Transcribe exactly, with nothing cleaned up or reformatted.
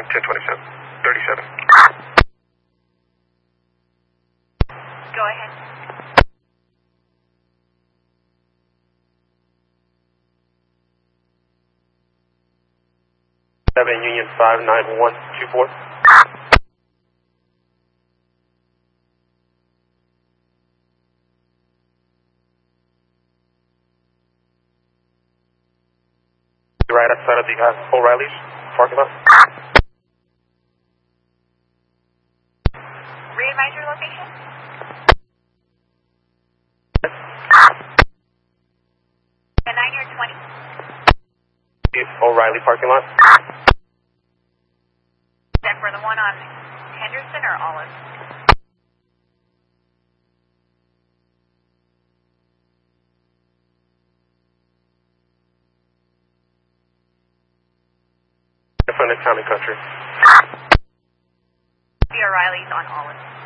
nine, ten twenty-seven, thirty-seven. Go ahead. seven Union five nine one two four. Right outside of the uh, O'Reilly's parking lot. Re-advise your location. The nine or twenty. The O'Reilly parking lot. Is that for the one on Henderson or Olive? In front of Town and Country. The O'Reilly's on Olive.